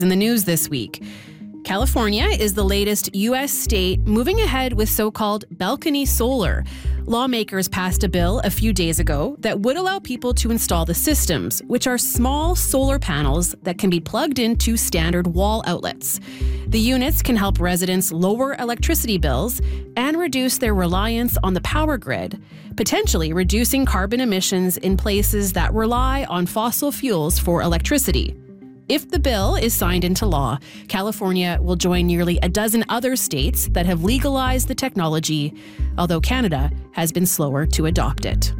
In the news this week, California is the latest U.S. state moving ahead with so-called balcony solar. Lawmakers passed a bill a few days ago that would allow people to install the systems, which are small solar panels that can be plugged into standard wall outlets. The units can help residents lower electricity bills and reduce their reliance on the power grid, potentially reducing carbon emissions in places that rely on fossil fuels for electricity. If the bill is signed into law, California will join nearly a dozen other states that have legalized the technology, although Canada has been slower to adopt it.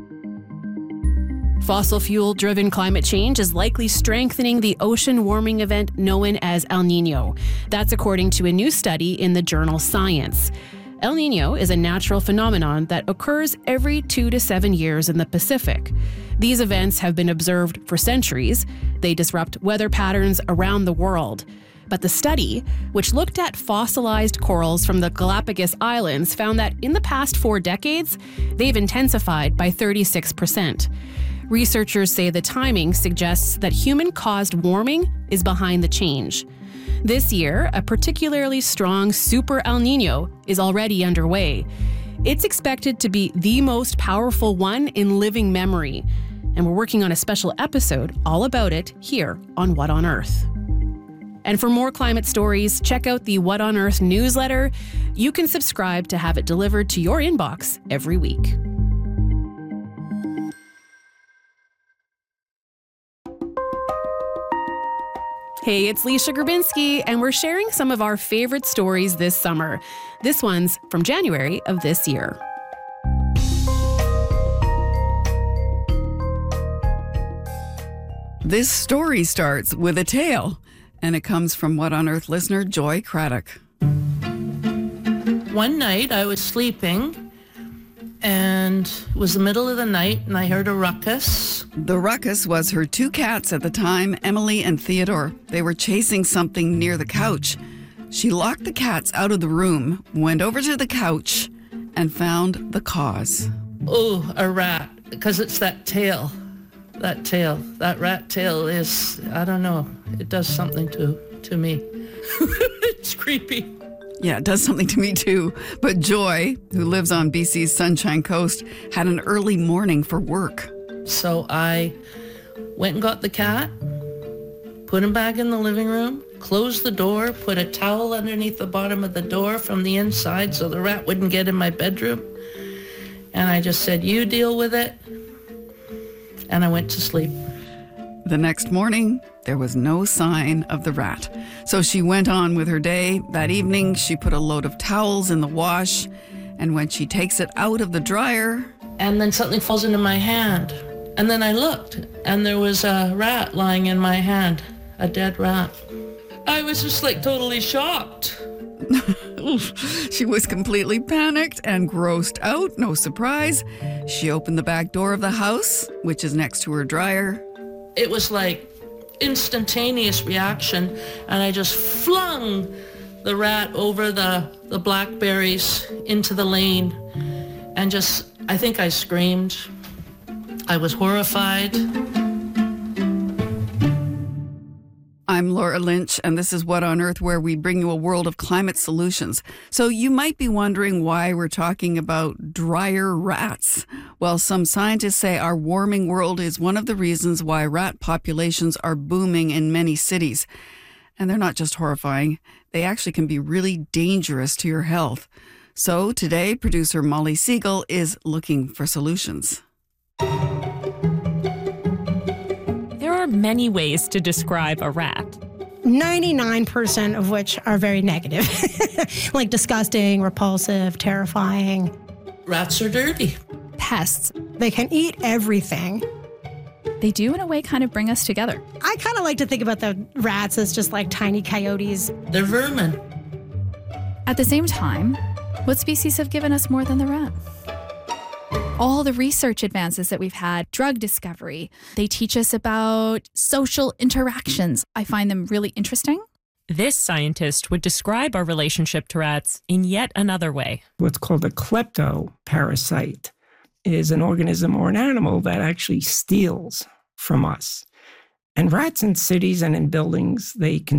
Fossil fuel-driven climate change is likely strengthening the ocean warming event known as El Niño. That's according to a new study in the journal Science. El Niño is a natural phenomenon that occurs every 2 to 7 years in the Pacific. These events have been observed for centuries. They disrupt weather patterns around the world. But the study, which looked at fossilized corals from the Galapagos Islands, found that in the past 4 decades, they've intensified by 36%. Researchers say the timing suggests that human-caused warming is behind the change. This year, a particularly strong Super El Niño is already underway. It's expected to be the most powerful one in living memory. And we're working on a special episode all about it here on What on Earth. And for more climate stories, check out the What on Earth newsletter. You can subscribe to have it delivered to your inbox every week. Hey, it's Leisha Grabinski, and we're sharing some of our favorite stories this summer. This one's from January of this year. This story starts with a tale, and it comes from What on Earth listener Joy Craddock. One night I was sleeping, and it was the middle of the night, and I heard a ruckus. The ruckus was her 2 cats at the time, Emily and Theodore. They were chasing something near the couch. She locked the cats out of the room, went over to the couch, and found the cause. Oh, a rat, because it's that tail. That rat tail is, I don't know, it does something to me. It's creepy. Yeah, it does something to me too. But Joy, who lives on BC's Sunshine Coast, had an early morning for work. So I went and got the cat, put him back in the living room, closed the door, put a towel underneath the bottom of the door from the inside so the rat wouldn't get in my bedroom. And I just said, you deal with it. And I went to sleep. The next morning, there was no sign of the rat. So she went on with her day. That evening, she put a load of towels in the wash. And when she takes it out of the dryer... And then something falls into my hand. And then I looked, and there was a rat lying in my hand, a dead rat. I was just like totally shocked. She was completely panicked and grossed out, no surprise. She opened the back door of the house, which is next to her dryer. It was like instantaneous reaction, and I just flung the rat over the blackberries into the lane, and I think I screamed. I was horrified. I'm Laura Lynch, and this is What on Earth, where we bring you a world of climate solutions. So you might be wondering why we're talking about dryer rats. Well, some scientists say our warming world is one of the reasons why rat populations are booming in many cities. And they're not just horrifying, they actually can be really dangerous to your health. So today, producer Molly Siegel is looking for solutions. There are many ways to describe a rat. 99% of which are very negative, like disgusting, repulsive, terrifying. Rats are dirty. Pests. They can eat everything. They do, in a way, kind of bring us together. I kind of like to think about the rats as just like tiny coyotes. They're vermin. At the same time, what species have given us more than the rat? All the research advances that we've had, drug discovery, they teach us about social interactions. I find them really interesting. This scientist would describe our relationship to rats in yet another way. What's called a kleptoparasite is an organism or an animal that actually steals from us. And rats in cities and in buildings, they can